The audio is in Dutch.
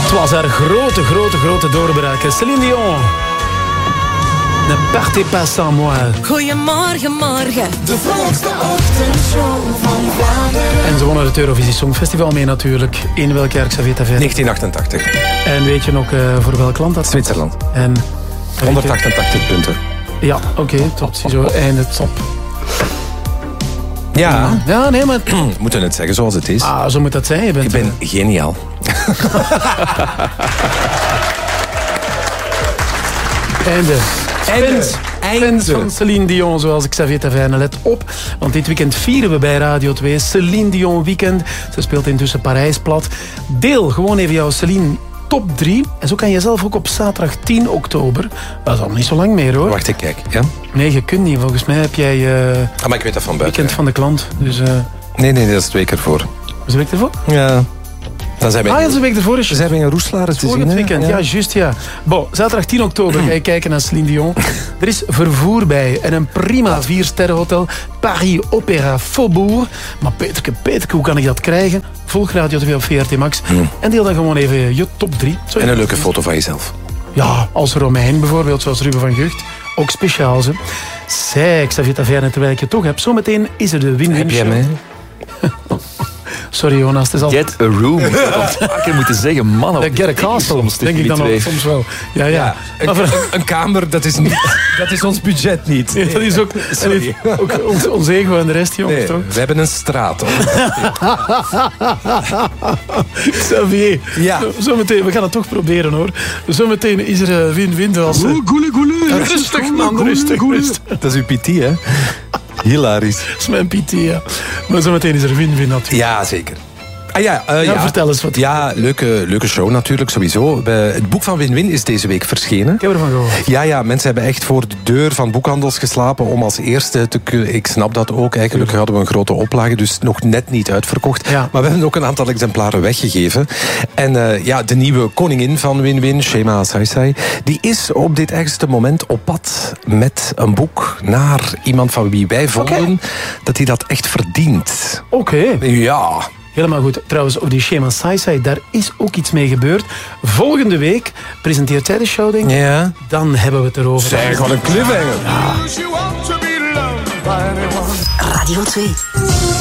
Het was haar grote doorbraak. Céline Dion. Ne partez pas sans moi. Goedemorgen, morgen. De vrolijkste ochtendshow van Vlaanderen. En ze wonnen het Eurovisie Songfestival mee natuurlijk. In welk jaar, Xavier Taverne? 1988. En weet je nog voor welk land dat? Zwitserland. En 188 punten. Ja, oké, top. Ziezo, einde top. Ja. Ja, nee, maar... We moeten het zeggen zoals het is. Ah, zo moet dat zijn. Ik ben geniaal. Einde. Fans van Céline Dion, zoals Xavier Taverne. Let op, want dit weekend vieren we bij Radio 2 Céline Dion Weekend. Ze speelt intussen Parijs plat. Deel gewoon even jouw Céline top 3. En zo kan je zelf ook op zaterdag 10 oktober... Dat is al niet zo lang meer, hoor. Wacht, ik kijk. Ja? Nee, je kunt niet. Volgens mij heb jij... Maar ik weet dat van buiten. Weekend van de klant. Dus, Nee, dat is 2 keer voor. is de week ervoor? Ja. Dan zijn wij dat is de week ervoor. We zijn in Roeselare te zien. Volgend weekend, ja, juist, ja. Bon, zaterdag 10 oktober ga je kijken naar Céline Dion. Er is vervoer bij en een prima 4-sterrenhotel. Paris Opéra Faubourg. Maar Peterke, hoe kan ik dat krijgen? Volg Radio 2 op VRT Max. En deel dan gewoon even je top 3. En een leuke foto van jezelf. Ja, als Romein bijvoorbeeld, zoals Ruben van Gucht. Ook speciaal, ze. Zij, Xavier Taverne, terwijl ik je toch heb. Zometeen is er de win-win Heb jij show. mij? Sorry Jonas, het is al... Get a room. Ik had al vaker moeten zeggen, man. Get a castle, denk ik dan al, soms wel. Ja. Een kamer, dat is ons budget niet. Nee, dat is ook ons ego en de rest, jongens. Nee, toch? we hebben een straat. Xavier, Ja. Zometeen, we gaan het toch proberen, hoor. Zometeen is er win-win. Rustig, man, rustig. Dat is uw PT, hè? Hilarisch. Dat is mijn PT, ja. Maar zometeen is er win-win natuurlijk. Ja, zeker. Ja, vertel eens wat. Ja, leuke show natuurlijk, sowieso. Het boek van Win-Win is deze week verschenen. Ik heb ervan gehoord. Ja, mensen hebben echt voor de deur van boekhandels geslapen om als eerste te kunnen... Ik snap dat ook. Gelukkig hadden we een grote oplage, dus nog net niet uitverkocht. Ja. Maar we hebben ook een aantal exemplaren weggegeven. En de nieuwe koningin van Win-Win, Shema Saisai, die is op dit ergste moment op pad met een boek naar iemand van wie wij vonden dat hij dat echt verdient. Oké. Ja... Helemaal goed. Trouwens, over die Shema Saisai, daar is ook iets mee gebeurd. Volgende week presenteert zij de show, denk ik. Ja. Dan hebben we het erover. Zeg, gewoon een cliffhanger. Radio 2.